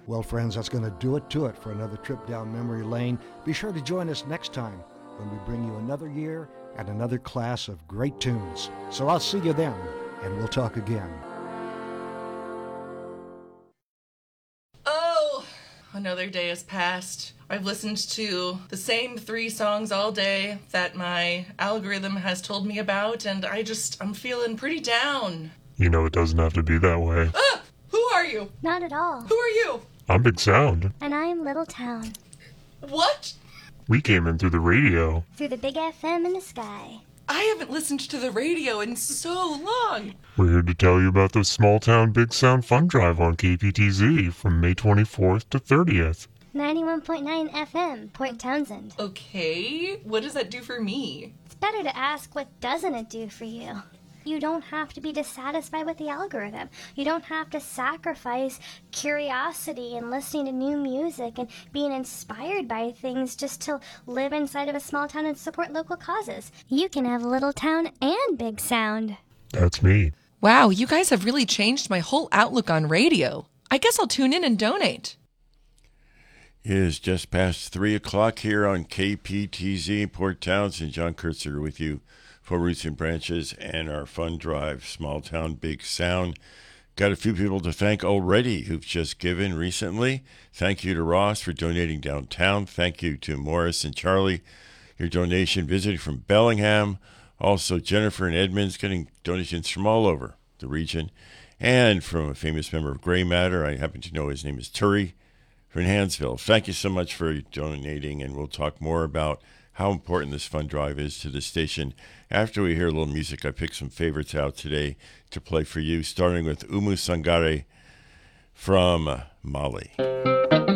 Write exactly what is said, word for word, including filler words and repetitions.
Well, friends, that's going to do it to it for another trip down memory lane. Be sure to join us next time when we bring you another year and another class of great tunes. So I'll see you then, and we'll talk again. Oh, another day has passed. I've listened to the same three songs all day that my algorithm has told me about, and I just, I'm feeling pretty down. You know, it doesn't have to be that way. Ah! Who are you? Not at all. Who are you? I'm Big Sound. And I'm Little Town. What? We came in through the radio. Through the big F M in the sky. I haven't listened to the radio in so long. We're here to tell you about the Small Town Big Sound Fun Drive on K P T Z from May twenty-fourth to thirtieth. ninety-one point nine F M, Port Townsend. Okay, what does that do for me? It's better to ask what doesn't it do for you. You don't have to be dissatisfied with the algorithm. You don't have to sacrifice curiosity and listening to new music and being inspired by things just to live inside of a small town and support local causes. You can have Little Town and Big Sound. That's me. Wow, you guys have really changed my whole outlook on radio. I guess I'll tune in and donate. It is just past three o'clock here on K P T Z in Port Townsend. John Kurtzer with you for Roots and Branches and our fun drive, Small Town Big Sound. Got a few people to thank already who've just given recently. Thank you to Ross for donating downtown. Thank you to Morris and Charlie, your donation visiting from Bellingham. Also Jennifer and Edmonds getting donations from all over the region. And from a famous member of Grey Matter, I happen to know his name is Turi from Hansville. Thank you so much for donating, and we'll talk more about how important this fund drive is to the station after we hear a little music. I picked some favorites out today to play for you, starting with Umu Sangare from Mali.